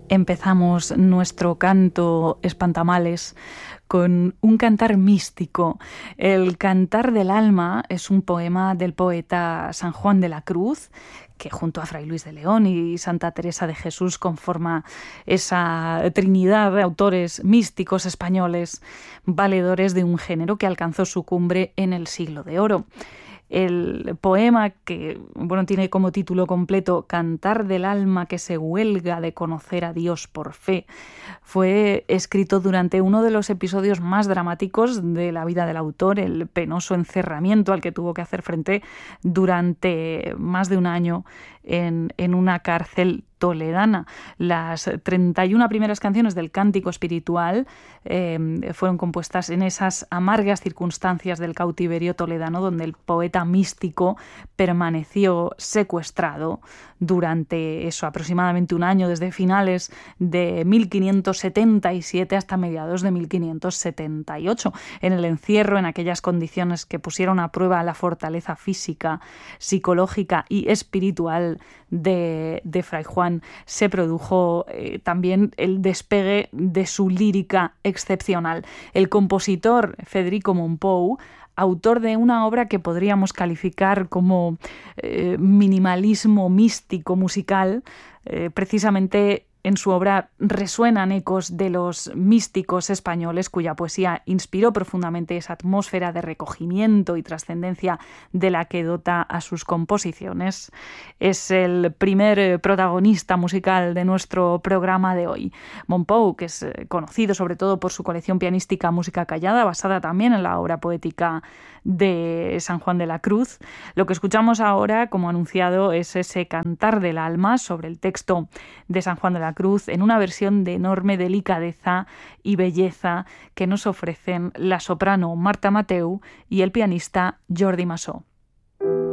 Empezamos nuestro canto espantamales con un cantar místico. El Cantar del Alma es un poema del poeta San Juan de la Cruz, que junto a Fray Luis de León y Santa Teresa de Jesús conforma esa trinidad de autores místicos españoles, valedores de un género que alcanzó su cumbre en el Siglo de Oro. El poema, que tiene como título completo Cantar del alma que se huelga de conocer a Dios por fe, fue escrito durante uno de los episodios más dramáticos de la vida del autor, el penoso encerramiento al que tuvo que hacer frente durante más de un año en una cárcel toledana. Las 31 primeras canciones del Cántico Espiritual fueron compuestas en esas amargas circunstancias del cautiverio toledano, donde el poeta místico permaneció secuestrado durante aproximadamente un año, desde finales de 1577 hasta mediados de 1578, en el encierro, en aquellas condiciones que pusieron a prueba la fortaleza física, psicológica y espiritual de Fray Juan. Se produjo también el despegue de su lírica excepcional. El compositor Federico Mompou, autor de una obra que podríamos calificar como minimalismo místico musical, precisamente en su obra resuenan ecos de los místicos españoles, cuya poesía inspiró profundamente esa atmósfera de recogimiento y trascendencia de la que dota a sus composiciones. Es el primer protagonista musical de nuestro programa de hoy. Mompou, que es conocido sobre todo por su colección pianística Música Callada, basada también en la obra poética de San Juan de la Cruz. Lo que escuchamos ahora, como anunciado, es ese Cantar del Alma sobre el texto de San Juan de la Cruz, en una versión de enorme delicadeza y belleza que nos ofrecen la soprano Marta Mateu y el pianista Jordi Massó.